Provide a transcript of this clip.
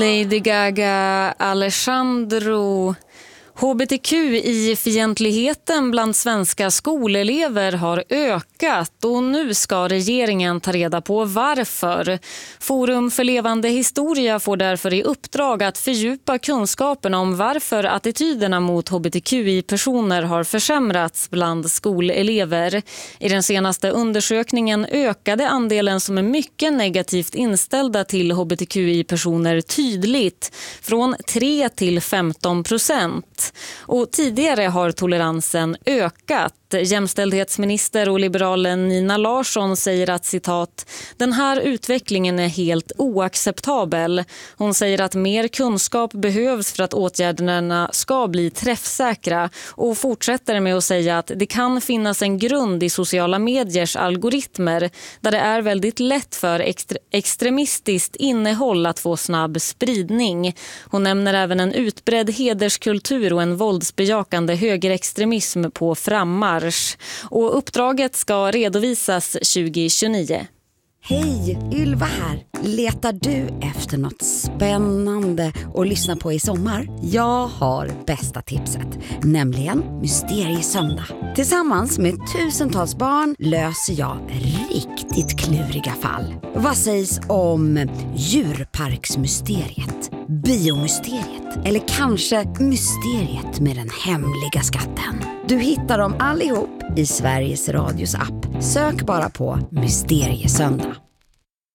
Lady Gaga, Alejandro. HBTQI-fientligheten bland svenska skolelever har ökat och nu ska regeringen ta reda på varför. Forum för levande historia får därför i uppdrag att fördjupa kunskapen om varför attityderna mot HBTQI-personer har försämrats bland skolelever. I den senaste undersökningen ökade andelen som är mycket negativt inställda till HBTQI-personer tydligt, från 3 till 15%. Och tidigare har toleransen ökat. Jämställdhetsminister och liberalen Nina Larsson säger att citat, den här utvecklingen är helt oacceptabel. Hon säger att mer kunskap behövs för att åtgärderna ska bli träffsäkra och fortsätter med att säga att det kan finnas en grund i sociala mediers algoritmer där det är väldigt lätt för extremistiskt innehåll att få snabb spridning. Hon nämner även en utbredd hederskultur och en våldsbejakande högerextremism på frammarsch. Och uppdraget ska redovisas 2029. Hej, Ylva här. Letar du efter något spännande att lyssna på i sommar? Jag har bästa tipset, nämligen Mysteriesöndag. Tillsammans med tusentals barn löser jag riktigt kluriga fall. Vad sägs om djurparksmysteriet, biomysteriet eller kanske mysteriet med den hemliga skatten? Du hittar dem allihop i Sveriges Radios app. Sök bara på Mysteriesöndag.